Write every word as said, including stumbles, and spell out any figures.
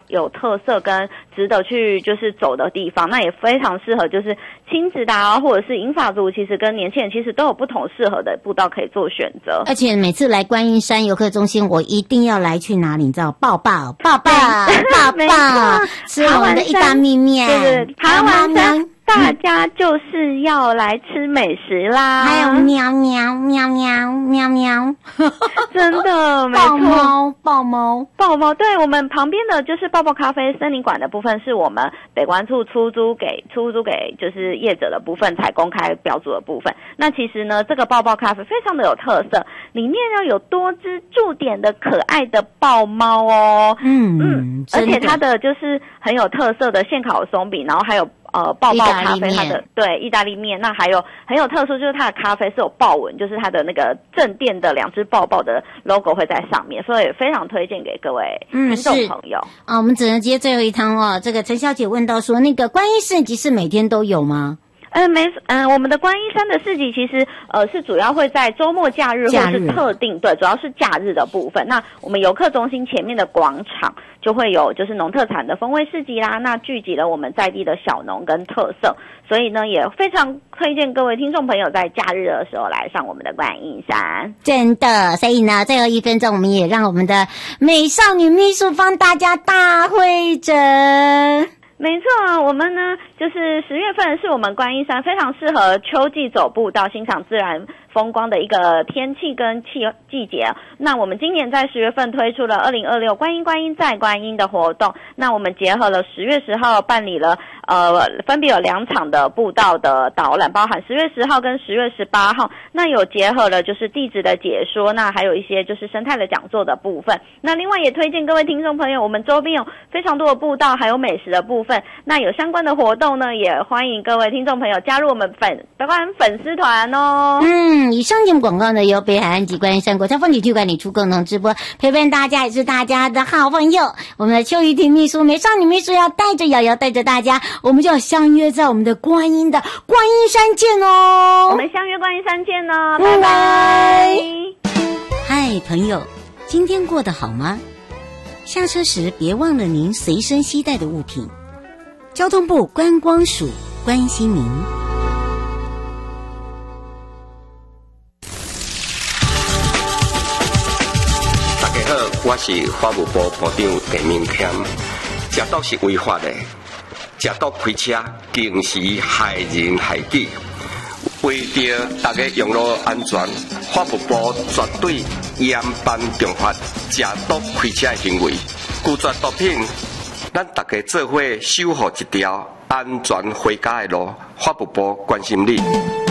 有特色跟值得去就是走的地方，那也非常适合就是亲子的啊，或者是银发族，其实跟年轻人其实都有不同适合的步道可以做选择。 而且每次来观音山游客中心，我一定要来去哪里？你知道？抱抱抱抱抱抱，吃我们的意大利面， 对对，爬完山。大家就是要来吃美食啦， 还有喵喵喵喵喵喵， 真的没错， 抱猫抱猫抱猫。对，我们旁边的就是抱抱咖啡森林馆的部分，是我们北关处出租给出租给就是业者的部分才公开标注的部分。那其实呢，这个抱抱咖啡非常的有特色，里面呢有多只驻点的可爱的豹猫哦， 嗯嗯，而且它的就是很有特色的现烤松饼，然后还有。呃，抱抱咖啡，它的对意大利面，那还有很有特殊，就是它的咖啡是有豹纹，就是它的那个正店的两只抱抱的 logo 会在上面，所以非常推荐给各位听众朋友。 啊，我们只能接最后一趟哦。这个陈小姐问到说，那个观音市集是每天都有吗？ 嗯，没，嗯，我们的观音山的市集其实呃是主要会在周末假日或是特定，对，主要是假日的部分。那我们游客中心前面的广场就会有就是农特产的风味市集啦，那聚集了我们在地的小农跟特色，所以呢也非常推荐各位听众朋友在假日的时候来上我们的观音山。 真的，所以呢最后一分钟我们也让我们的美少女秘书帮大家大会诊。 没错，我们呢就是十月份是我们观音山非常适合秋季走步到欣赏自然风光的一个天气跟气季节。那我们今年在十月份推出了二零二六观音观音再观音的活动，那我们结合了十月十号办理了呃分别有两场的步道的导览，包含十月十号跟十月十八号，那有结合了就是地质的解说，那还有一些就是生态的讲座的部分。那另外也推荐各位听众朋友，我们周边有非常多的步道还有美食的部分，那有相关的活动呢，也欢迎各位听众朋友加入我们粉北观粉丝团哦。 嗯，以上节目广告呢由北海岸及观音山国家风景区管理处共同直播，陪伴大家也是大家的好朋友。我们的邱玉婷秘书、美少女秘书要带着瑶瑶带着大家，我们就要相约在我们的观音的观音山见哦。 我们相约观音山见哦，拜拜。 嗨，朋友，今天过得好吗？下车时别忘了您随身携带的物品。交通部观光署关心您。 大家好，我是法务部部长陈明谦。食毒是违法的，食毒开车更是害人害己。为着大家用路安全，法务部绝对严办重罚食毒开车的行为。拒绝毒品，咱大家做伙守护一条安全回家的路。法务部关心你。